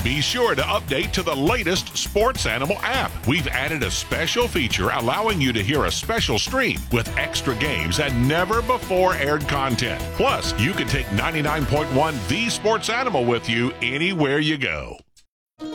Be sure to update to the latest Sports Animal app. We've added a special feature allowing you to hear a special stream with extra games and never before aired content. Plus, you can take 99.1 The Sports Animal with you anywhere you go.